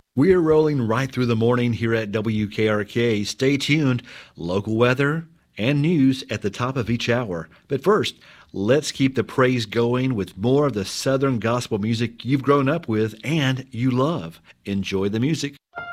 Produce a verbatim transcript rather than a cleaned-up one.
We're rolling right through the morning here at W K R K. Stay tuned. Local weather and news at the top of each hour. But first, let's keep the praise going with more of the Southern gospel music you've grown up with and you love. Enjoy the music.